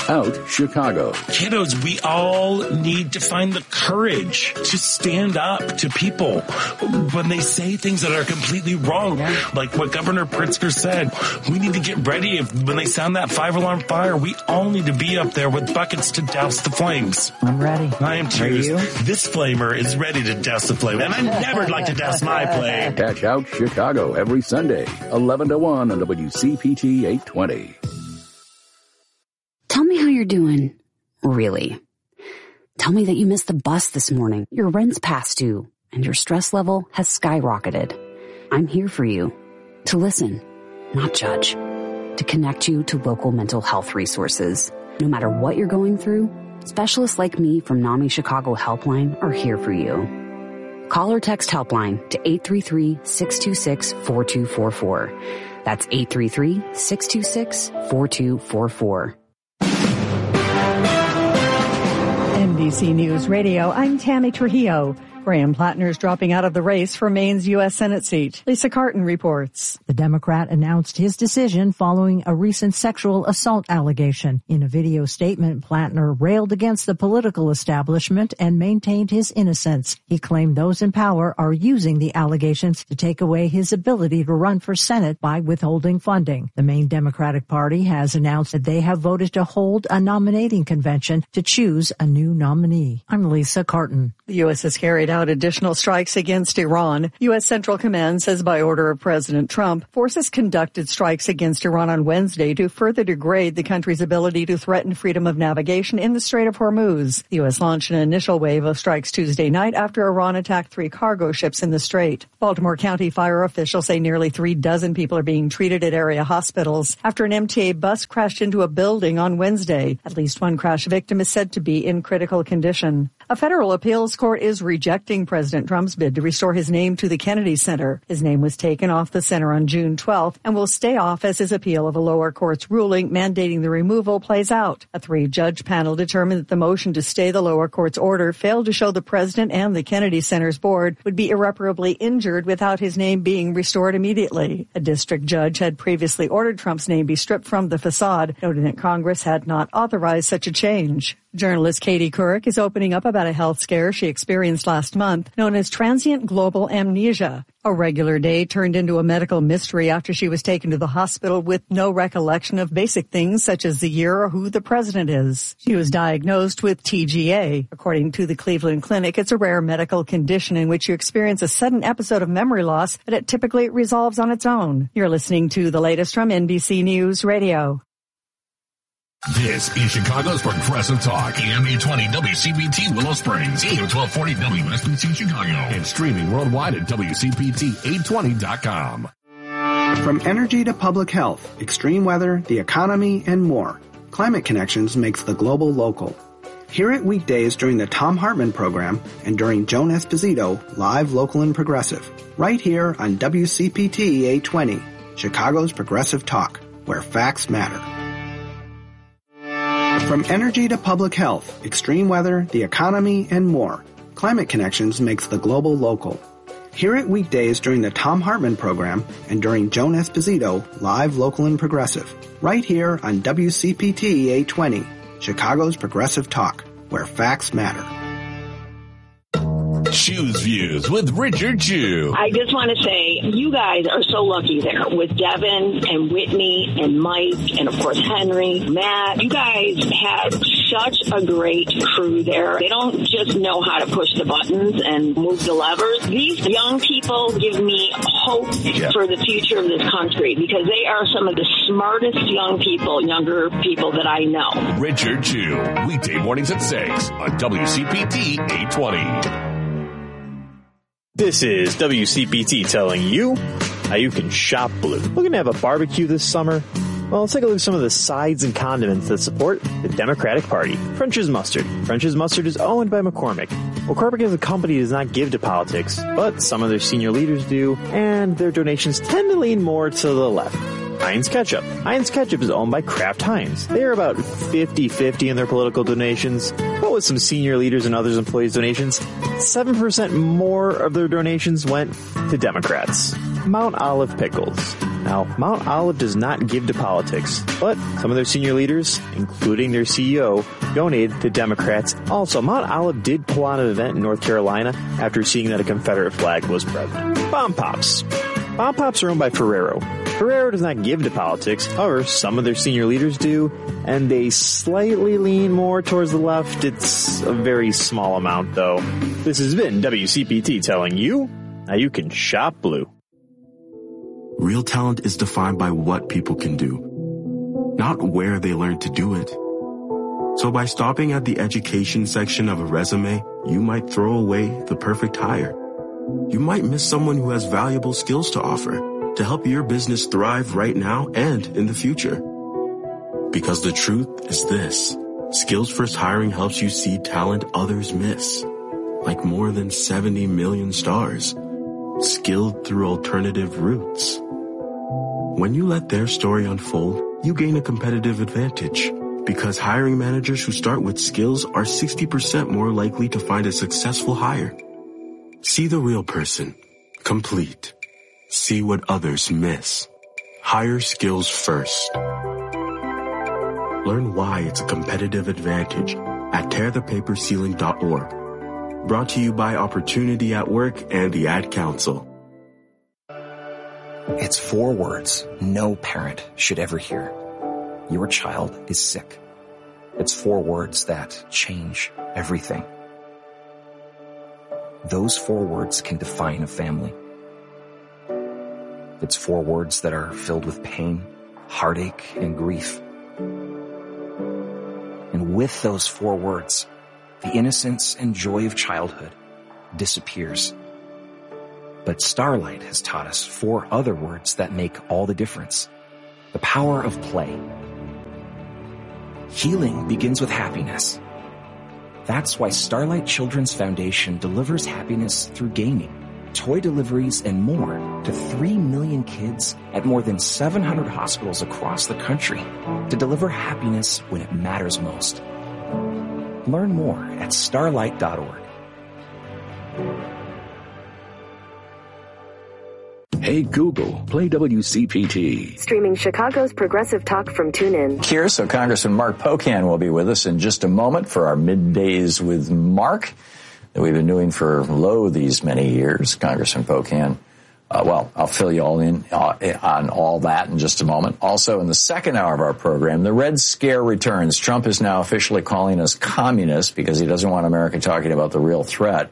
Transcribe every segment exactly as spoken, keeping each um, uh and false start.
Out Chicago. Kiddos, we all need to find the courage to stand up to people when they say things that are completely wrong. Yeah. Like what Governor Pritzker said, we need to get ready. If, when they sound that five-alarm fire, we all need to be up there with buckets to douse the flames. I'm ready. I am too. Are you? This flamer is ready to douse the flame, and I never like to douse my flame. Catch Out Chicago every Sunday, eleven to one on W C P T eight twenty. Tell me how you're doing. Really. Tell me that you missed the bus this morning, your rent's past due, and your stress level has skyrocketed. I'm here for you. To listen, not judge. To connect you to local mental health resources. No matter what you're going through, specialists like me from NAMI Chicago Helpline are here for you. Call or text Helpline to eight three three, six two six, four two four four. That's eight three three, six two six, four two four four. N B C News Radio, I'm Tammy Trujillo. Graham Plattner is dropping out of the race for Maine's U S Senate seat. Lisa Carton reports. The Democrat announced his decision following a recent sexual assault allegation. In a video statement, Plattner railed against the political establishment and maintained his innocence. He claimed those in power are using the allegations to take away his ability to run for Senate by withholding funding. The Maine Democratic Party has announced that they have voted to hold a nominating convention to choose a new nominee. I'm Lisa Carton. The U S has carried out additional strikes against Iran. U S Central Command says by order of President Trump, forces conducted strikes against Iran on Wednesday to further degrade the country's ability to threaten freedom of navigation in the Strait of Hormuz. The U S launched an initial wave of strikes Tuesday night after Iran attacked three cargo ships in the strait. Baltimore County fire officials say nearly three dozen people are being treated at area hospitals after an M T A bus crashed into a building on Wednesday. At least one crash victim is said to be in critical condition. A federal appeals court is rejecting President Trump's bid to restore his name to the Kennedy Center. His name was taken off the center on June twelfth and will stay off as his appeal of a lower court's ruling mandating the removal plays out. A three-judge panel determined that the motion to stay the lower court's order failed to show the president and the Kennedy Center's board would be irreparably injured without his name being restored immediately. A district judge had previously ordered Trump's name be stripped from the facade, noting that Congress had not authorized such a change. Journalist Katie Couric is opening up about a health scare she experienced last month, known as transient global amnesia. A regular day turned into a medical mystery after she was taken to the hospital with no recollection of basic things such as the year or who the president is. She was diagnosed with T G A. According to the Cleveland Clinic, it's a rare medical condition in which you experience a sudden episode of memory loss, but it typically resolves on its own. You're listening to the latest from N B C News Radio. This is Chicago's Progressive Talk, A M eight twenty W C B T Willow Springs, A M twelve forty W S B C Chicago, and streaming worldwide at W C P T eight twenty dot com. From energy to public health, extreme weather, the economy, and more, Climate Connections makes the global local. Hear it weekdays during the Thom Hartmann program and during Joan Esposito, live, local, and progressive, right here on W C P T eight twenty, Chicago's Progressive Talk, where facts matter. From energy to public health, extreme weather, the economy, and more, Climate Connections makes the global local. Hear it weekdays during the Thom Hartmann program and during Joan Esposito, live, local, and progressive, right here on W C P T eight twenty, Chicago's Progressive Talk, where facts matter. Choose Views with Richard Chu. I just want to say, you guys are so lucky there with Devin and Whitney and Mike and, of course, Henry, Matt. You guys have such a great crew there. They don't just know how to push the buttons and move the levers. These young people give me hope yeah. for the future of this country because they are some of the smartest young people, younger people that I know. Richard Chu, weekday mornings at six on W C P T eight twenty. This is W C P T telling you how you can shop blue. Looking to have a barbecue this summer? Well, let's take a look at some of the sides and condiments that support the Democratic Party. French's Mustard. French's Mustard is owned by McCormick. McCormick as a company does not give to politics, but some of their senior leaders do, and their donations tend to lean more to the left. Heinz Ketchup. Heinz Ketchup is owned by Kraft Heinz. They are about fifty-fifty in their political donations, but with some senior leaders and others employees' donations, seven percent more of their donations went to Democrats. Mount Olive Pickles. Now, Mount Olive does not give to politics, but some of their senior leaders, including their C E O, donated to Democrats. Also, Mount Olive did pull on an event in North Carolina after seeing that a Confederate flag was present. Bomb Pops. Bomb Pops are owned by Ferrero. Ferrero does not give to politics. However, some of their senior leaders do, and they slightly lean more towards the left. It's a very small amount, though. This has been W C P T telling you how you can shop blue. Real talent is defined by what people can do, not where they learn to do it. So by stopping at the education section of a resume, you might throw away the perfect hire. You might miss someone who has valuable skills to offer to help your business thrive right now and in the future. Because the truth is this: Skills First Hiring helps you see talent others miss, like more than seventy million stars, skilled through alternative routes. When you let their story unfold, you gain a competitive advantage, because hiring managers who start with skills are sixty percent more likely to find a successful hire. See the real person, complete. See what others miss. Hire skills first. Learn why it's a competitive advantage at tear the paper ceiling dot org. Brought to you by Opportunity at Work and the Ad Council. It's four words no parent should ever hear. Your child is sick. It's four words that change everything. Those four words can define a family. It's four words that are filled with pain, heartache, and grief. And with those four words, the innocence and joy of childhood disappears. But Starlight has taught us four other words that make all the difference. The power of play. Healing begins with happiness. That's why Starlight Children's Foundation delivers happiness through gaming, toy deliveries, and more to three million kids at more than seven hundred hospitals across the country to deliver happiness when it matters most. Learn more at starlight dot org. Hey Google, play W C P T. Streaming Chicago's progressive talk from TuneIn. Here, so Congressman Mark Pocan will be with us in just a moment for our Middays with Mark that we've been doing for lo these many years. Congressman Pocan. Uh, well, I'll fill you all in uh, on all that in just a moment. Also, in the second hour of our program, the Red Scare returns. Trump is now officially calling us communists because he doesn't want America talking about the real threat.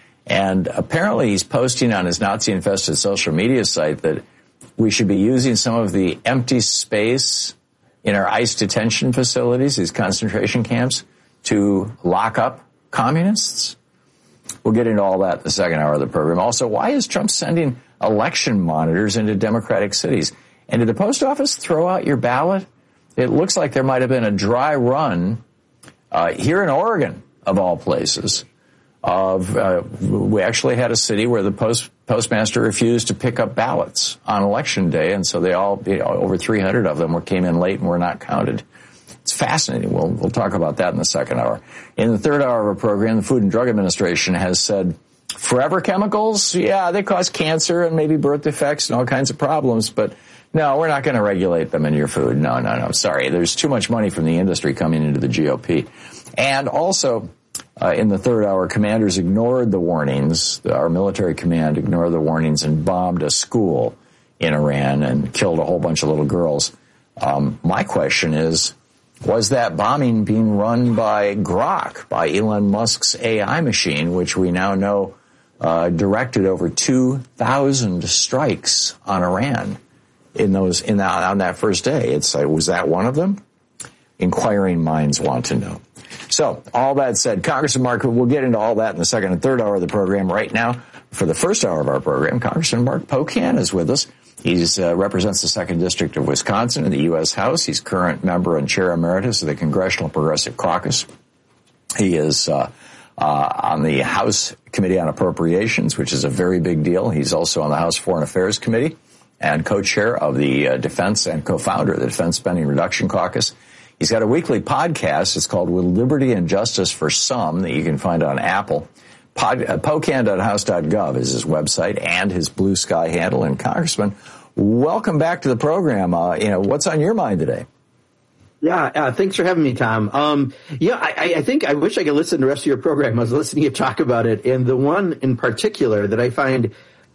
And apparently he's posting on his Nazi-infested social media site that we should be using some of the empty space in our ICE detention facilities, these concentration camps, to lock up communists. We'll get into all that in the second hour of the program. Also, why is Trump sending election monitors into Democratic cities? And did the post office throw out your ballot? It looks like there might have been a dry run uh, here in Oregon, of all places. Of uh, we actually had a city where the post postmaster refused to pick up ballots on election day, and so they all, you know, over three hundred of them were came in late and were not counted. It's fascinating. We'll we'll talk about that in the second hour. In the third hour of our program, the Food and Drug Administration has said forever chemicals, yeah, they cause cancer and maybe birth defects and all kinds of problems, but no, we're not going to regulate them in your food. No, no, no. Sorry, there's too much money from the industry coming into the G O P, and also. Uh, in the third hour, commanders ignored the warnings. Our military command ignored the warnings and bombed a school in Iran and killed a whole bunch of little girls. Um, my question is, was that bombing being run by Grok, by Elon Musk's A I machine, which we now know uh, directed over two thousand strikes on Iran in those in that, on that first day? It's like, was that one of them? Inquiring minds want to know. So, all that said, Congressman Mark, we'll get into all that in the second and third hour of the program. Right now, for the first hour of our program, Congressman Mark Pocan is with us. He uh, represents the second District of Wisconsin in the U S House. He's current member and chair emeritus of the Congressional Progressive Caucus. He is uh, uh, on the House Committee on Appropriations, which is a very big deal. He's also on the House Foreign Affairs Committee and co-chair of the uh, Defense and co-founder of the Defense Spending Reduction Caucus. He's got a weekly podcast. It's called With Liberty and Justice for Some that you can find on Apple. Pod, uh, pocan dot house dot gov is his website and his Blue Sky handle. And Congressman, welcome back to the program. Uh, you know, what's on your mind today? Yeah, uh, thanks for having me, Tom. Um, yeah, I, I think I wish I could listen to the rest of your program. I was listening to you talk about it, and the one in particular that I find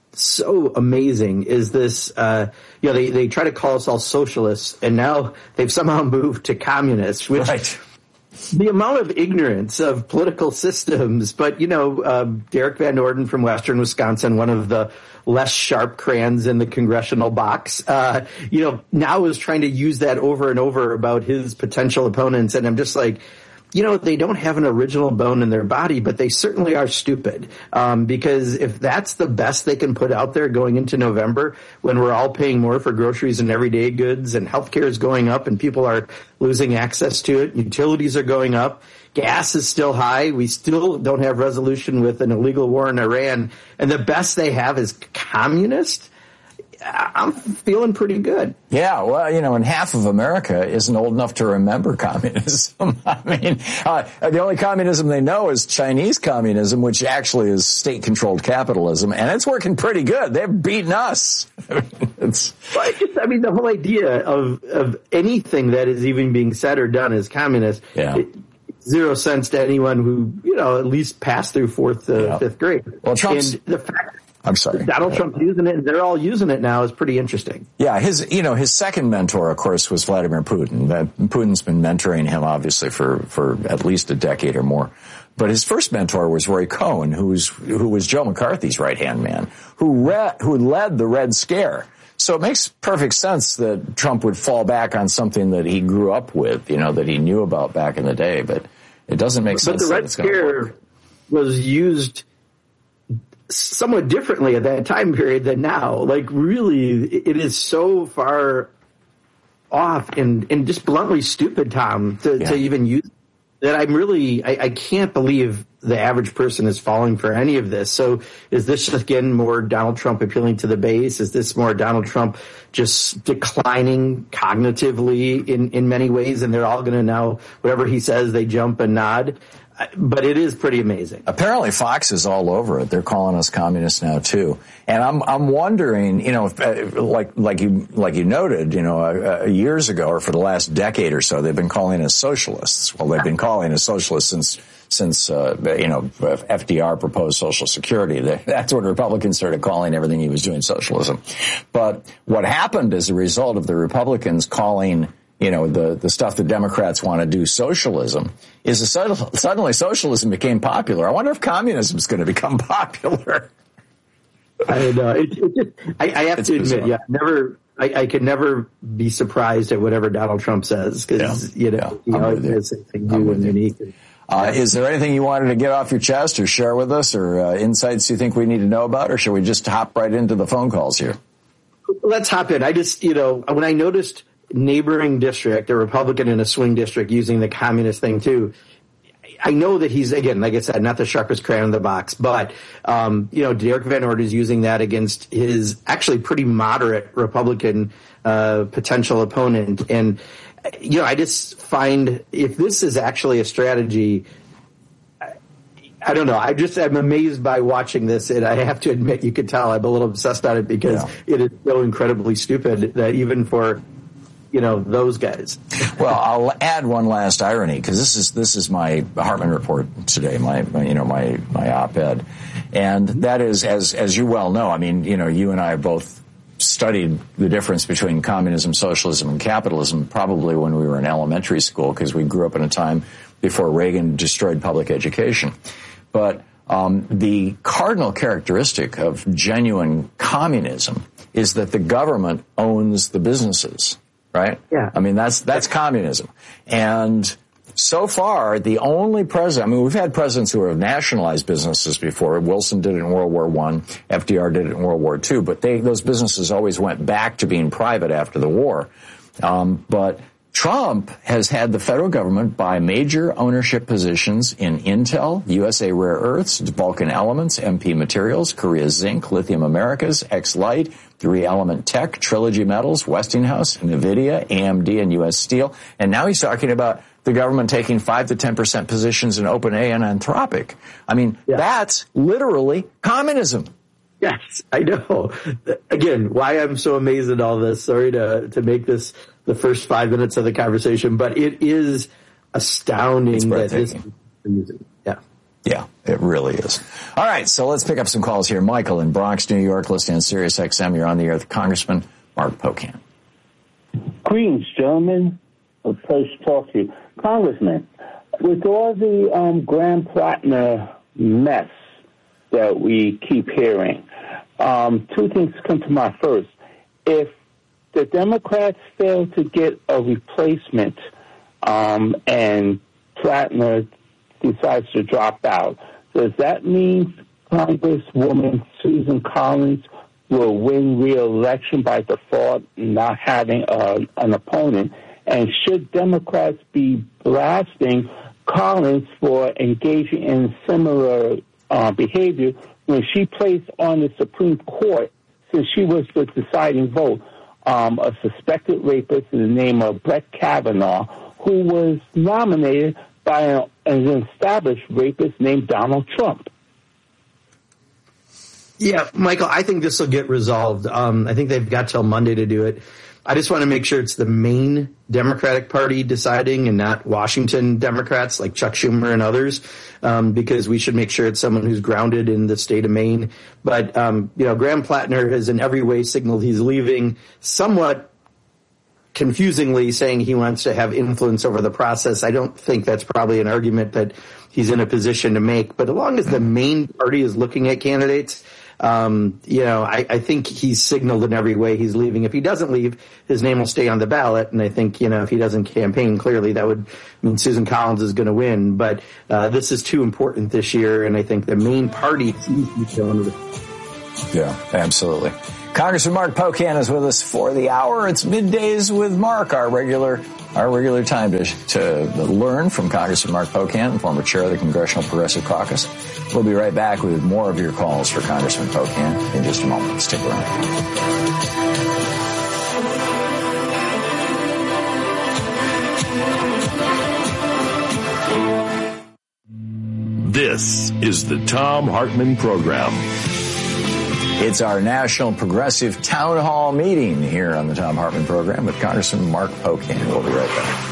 so amazing is this, uh, you know, they, they try to call us all socialists, and now they've somehow moved to communists, which right. The amount of ignorance of political systems. But, you know, uh, Derek Van Orden from Western Wisconsin, one of the less sharp crayons in the congressional box, uh, you know, now is trying to use that over and over about his potential opponents. And I'm just like, you know, they don't have an original bone in their body, but they certainly are stupid. Um, because if that's the best they can put out there going into November, when we're all paying more for groceries and everyday goods, and healthcare is going up and people are losing access to it, utilities are going up, gas is still high, we still don't have resolution with an illegal war in Iran, and the best they have is communist, I'm feeling pretty good. Yeah, well, you know, and half of America isn't old enough to remember communism. I mean, uh, the only communism they know is Chinese communism, which actually is state-controlled capitalism, and it's working pretty good. They've beaten us. I mean, it's... Well, I, just, I mean, the whole idea of, of anything that is even being said or done as communist, yeah. it, zero sense to anyone who, you know, at least passed through fourth, uh, yeah. fifth grade. Well, Trump's... And the fact I'm sorry. Donald Trump's using it, and they're all using it now, is pretty interesting. Yeah, his, you know, his second mentor, of course, was Vladimir Putin. Putin's been mentoring him, obviously, for, for at least a decade or more. But his first mentor was Roy Cohn, who's, who was Joe McCarthy's right-hand man, who re- who led the Red Scare. So it makes perfect sense that Trump would fall back on something that he grew up with, you know, that he knew about back in the day. But it doesn't make sense that it's going to work. But the Red Scare was used somewhat differently at that time period than now. Like, really, it is so far off and, and just bluntly stupid, Tom, to, yeah. to even use that. I'm really, I, I can't believe the average person is falling for any of this. So is this, again, more Donald Trump appealing to the base? Is this more Donald Trump just declining cognitively in, in many ways, and they're all going to now, whatever he says, they jump and nod? But it is pretty amazing. Apparently Fox is all over it. They're calling us communists now too. And I'm I'm wondering, you know, if, uh, like like you like you noted, you know, uh, uh, years ago or for the last decade or so, they've been calling us socialists. Well, they've been calling us socialists since since uh, you know F D R proposed Social Security. That's when Republicans started calling everything he was doing socialism. But what happened as a result of the Republicans calling, you know, the, the stuff the Democrats want to do socialism, is a sudden, suddenly socialism became popular. I wonder if communism is going to become popular. I know. It, it just, I, I have it's to admit, bizarre. yeah, never, I, I could never be surprised at whatever Donald Trump says, because, yeah. you know, yeah. he always has something new and unique. Uh, is there anything you wanted to get off your chest or share with us, or uh, insights you think we need to know about, or should we just hop right into the phone calls here? Let's hop in. I just, you know, when I noticed neighboring district, a Republican in a swing district using the communist thing too, I know that he's, again, like I said, not the sharpest crayon in the box, but, um, you know, Derek Van Orden is using that against his actually pretty moderate Republican, uh, potential opponent. And, you know, I just find if this is actually a strategy, I, I don't know. I just, I'm amazed by watching this. And I have to admit, you could tell I'm a little obsessed on it because yeah. it is so incredibly stupid that even for, you know, those guys. Well, I'll add one last irony, because this is this is my Hartman report today, my, my you know my my op-ed, and that is, as as you well know, I mean, you know, you and I both studied the difference between communism, socialism, and capitalism probably when we were in elementary school, because we grew up in a time before Reagan destroyed public education. But um, the cardinal characteristic of genuine communism is that the government owns the businesses. Right? Yeah. I mean, that's, that's communism. And so far, the only president, I mean, we've had presidents who have nationalized businesses before. Wilson did it in World War One. F D R did it in World War Two. But they, those businesses always went back to being private after the war. Um, but Trump has had the federal government buy major ownership positions in Intel, U S A Rare Earths, Vulcan Elements, M P Materials, Korea Zinc, Lithium Americas, X-Lite, Three Element Tech, Trilogy Metals, Westinghouse, NVIDIA, A M D, and U S Steel. And now he's talking about the government taking five to ten percent positions in OpenAI and Anthropic. I mean, yeah. that's literally communism. Yes, I know. Again, why I'm so amazed at all this. Sorry to to make this the first five minutes of the conversation, but it is astounding that this is amazing. Yeah. Yeah, it really is. All right, so let's pick up some calls here. Michael in Bronx, New York, listening on Sirius X M. You're on the air with Congressman Mark Pocan. Greetings, gentlemen. A pleasure to talk to you. Congressman, with all the um, Graham-Plattner mess that we keep hearing, um, two things come to mind. First, if the Democrats fail to get a replacement um, and Plattner decides to drop out, does that mean Congresswoman Susan Collins will win re-election by default, not having uh, an opponent? And should Democrats be blasting Collins for engaging in similar uh, behavior when she placed on the Supreme Court, since she was the deciding vote, um, a suspected rapist in the name of Brett Kavanaugh, who was nominated by a, an established rapist named Donald Trump? Yeah, Michael, I think this will get resolved. Um, I think they've got till Monday to do it. I just want to make sure it's the Maine Democratic Party deciding and not Washington Democrats like Chuck Schumer and others, um, because we should make sure it's someone who's grounded in the state of Maine. But, um, you know, Graham-Plattner has in every way signaled he's leaving, somewhat confusingly saying he wants to have influence over the process. I don't think that's probably an argument that he's in a position to make. But as long as the Maine party is looking at candidates, Um, you know, I, I think he's signaled in every way he's leaving. If he doesn't leave, his name will stay on the ballot. And I think, you know, if he doesn't campaign, clearly that would mean Susan Collins is going to win. But uh, this is too important this year, and I think the main party seems to be showing it. Yeah, absolutely. Congressman Mark Pocan is with us for the hour. It's Middays with Mark, our regular our regular time to, to learn from Congressman Mark Pocan, former chair of the Congressional Progressive Caucus. We'll be right back with more of your calls for Congressman Pocan in just a moment. Stick around. This is the Thom Hartmann Program. It's our National Progressive Town Hall meeting here on the Thom Hartmann Program with Congressman Mark Pocan. We'll be right back.